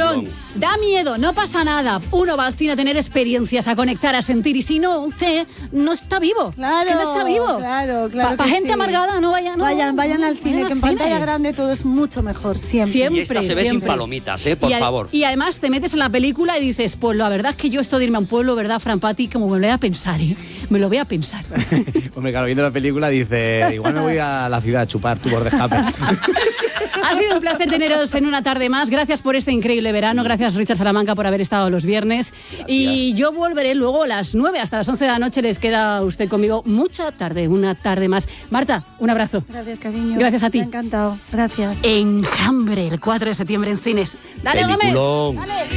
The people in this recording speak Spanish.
Peliculón. Da miedo, no pasa nada. Uno va al cine a tener experiencias, a conectar, a sentir. Y si no, usted no está vivo. Claro, que no está vivo. Claro. Para gente amargada, no vayan. Vayan al cine, que en pantalla grande todo es mucho mejor, siempre. Y esta se ve sin palomitas, por favor. Y además te metes en la película y dices, pues la verdad es que yo esto de irme a un pueblo, ¿verdad, Fran Pati? Como me lo voy a pensar, me lo voy a pensar. Hombre, claro, viendo la película dice, igual me voy a la ciudad a chupar tubos de escape. Ha sido un placer teneros en una tarde más. Gracias por este increíble verano. Gracias, Richard Salamanca, por haber estado los viernes. Gracias. Y yo volveré luego a las 9 hasta las 11 de la noche. Les queda usted conmigo mucha tarde, una tarde más. Marta, un abrazo. Gracias, cariño. Gracias a ti. Me ha encantado. Gracias. Enjambre, el 4 de septiembre en cines. Dale, Peliculón. Gómez. Dale.